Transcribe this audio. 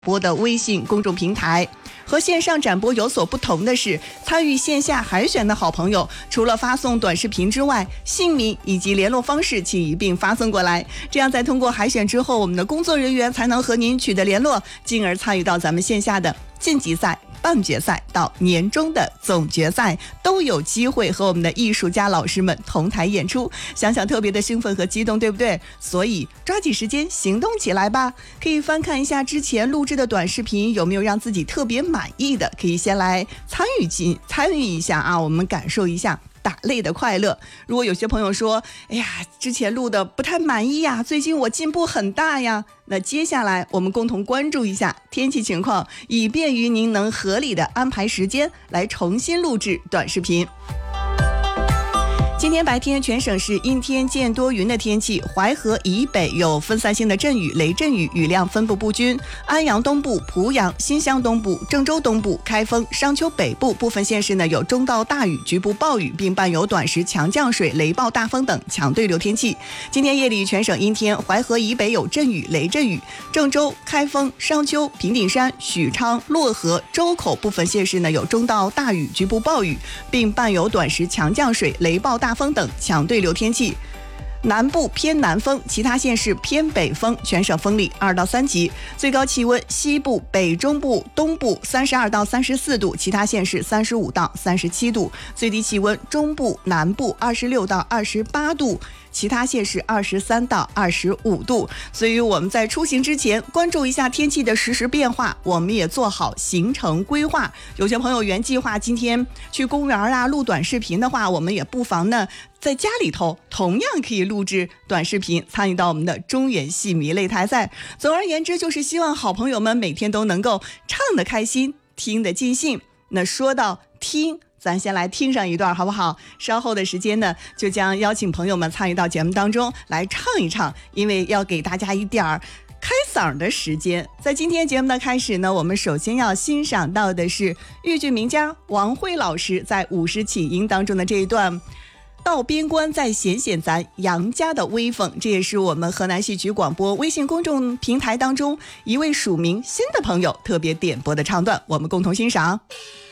播的微信公众平台。和线上展播有所不同的是，参与线下海选的好朋友，除了发送短视频之外，姓名以及联络方式请一并发送过来，这样在通过海选之后，我们的工作人员才能和您取得联络，进而参与到咱们线下的晋级赛、半决赛到年终的总决赛，都有机会和我们的艺术家老师们同台演出，想想特别的兴奋和激动，对不对？所以抓紧时间行动起来吧！可以翻看一下之前录制的短视频，有没有让自己特别满意的，可以先来参与一下啊，我们感受一下打擂的快乐。如果有些朋友说，哎呀，之前录的不太满意呀，最近我进步很大呀，那接下来我们共同关注一下天气情况，以便于您能合理的安排时间来重新录制短视频。今天白天全省是阴天见多云的天气，淮河以北有分散性的阵雨、雷阵雨，雨量分布不均。安阳东部、濮阳、新乡东部、郑州东部、开封、商丘北部部分县市呢有中到大雨、局部暴雨，并伴有短时强降水、雷暴大风等强对流天气。今天夜里全省阴天，淮河以北有阵雨、雷阵雨，郑州、开封、商丘、平顶山、许昌、漯河、周口部分县市呢有中到大雨、局部暴雨，并伴有短时强降水、雷暴大风等强对流天气。南部偏南风，其他县市偏北风，全省风力2到3级。最高气温西部、北中部、东部32到34度，其他县市35到37度。最低气温中部、南部26到28度，其他县市23到25度。所以我们在出行之前关注一下天气的实时变化，我们也做好行程规划。有些朋友原计划今天去公园啊录短视频的话，我们也不妨呢在家里头同样可以录制短视频，参与到我们的中原戏迷擂台赛。总而言之，就是希望好朋友们每天都能够唱得开心，听得尽兴。那说到听，咱先来听上一段好不好？稍后的时间呢，就将邀请朋友们参与到节目当中来唱一唱，因为要给大家一点儿开嗓的时间。在今天节目的开始呢，我们首先要欣赏到的是豫剧名家王慧老师在五十起音当中的这一段到边关再显显咱杨家的威风，这也是我们河南戏曲广播微信公众平台当中一位署名新的朋友特别点播的唱段，我们共同欣赏。